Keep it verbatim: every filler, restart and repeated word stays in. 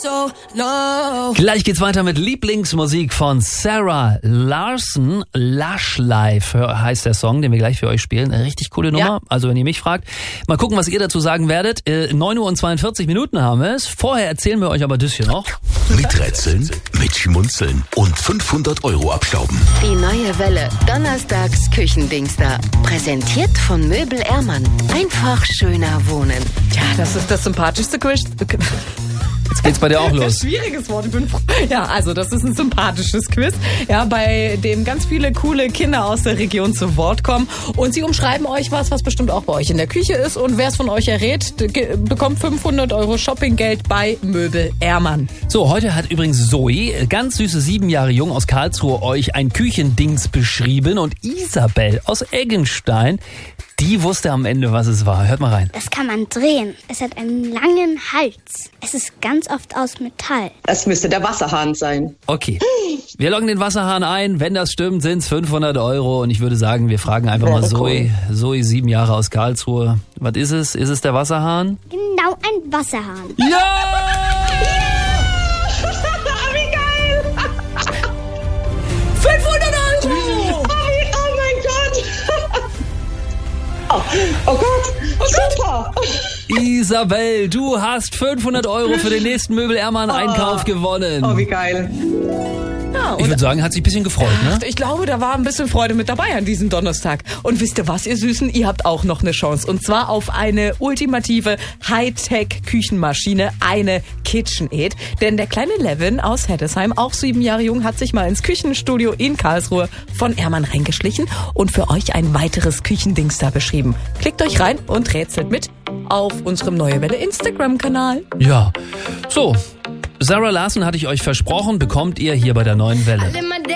So, no. Gleich geht's weiter mit Lieblingsmusik von Sarah Larson. Lush Life heißt der Song, den wir gleich für euch spielen. Eine richtig coole Nummer. Ja. Also wenn ihr mich fragt, mal gucken, was ihr dazu sagen werdet. neun Uhr und zweiundvierzig Minuten haben wir es. Vorher erzählen wir euch aber das hier noch. Miträtseln, mitschmunzeln und fünfhundert Euro abstauben. Die neue Welle. Donnerstags Küchendingster. Präsentiert von Möbel Ehrmann. Einfach schöner wohnen. Ja, das ist das sympathischste Quiz. Jetzt geht's bei dir auch los. Schwieriges Wort. Ich bin froh. Ja, also das ist ein sympathisches Quiz, ja, bei dem ganz viele coole Kinder aus der Region zu Wort kommen. Und sie umschreiben euch was, was bestimmt auch bei euch in der Küche ist. Und wer es von euch errät, bekommt fünfhundert Euro Shoppinggeld bei Möbel Ehrmann. So, heute hat übrigens Zoe, ganz süße sieben Jahre jung aus Karlsruhe, euch ein Küchendings beschrieben. Und Isabel aus Eggenstein, die wusste am Ende, was es war. Hört mal rein. Das kann man drehen. Es hat einen langen Hals. Es ist ganz oft aus Metall. Das müsste der Wasserhahn sein. Okay. Wir loggen den Wasserhahn ein. Wenn das stimmt, sind es fünfhundert Euro. Und ich würde sagen, wir fragen einfach mal Zoe. Zoe, sieben Jahre aus Karlsruhe. Was ist es? Ist es der Wasserhahn? Genau, ein Wasserhahn. Ja! Wie geil! fünfhundert Euro! Oh mein Gott! Oh, oh Gott! Oh, super! Isabel, du hast fünfhundert Euro für den nächsten Möbel Ehrmann Einkauf gewonnen. Oh, wie geil. Ja, ich würde sagen, hat sich ein bisschen gefreut, ne? Ich glaube, da war ein bisschen Freude mit dabei an diesem Donnerstag. Und wisst ihr was, ihr Süßen? Ihr habt auch noch eine Chance. Und zwar auf eine ultimative Hightech-Küchenmaschine, eine KitchenAid. Denn der kleine Levin aus Heddesheim, auch sieben Jahre jung, hat sich mal ins Küchenstudio in Karlsruhe von Ehrmann reingeschlichen und für euch ein weiteres Küchendings da beschrieben. Klickt euch rein und rätselt mit auf unserem Neue Welle Instagram-Kanal. Ja, so. Sarah Larson hatte ich euch versprochen, bekommt ihr hier bei der Neuen Welle.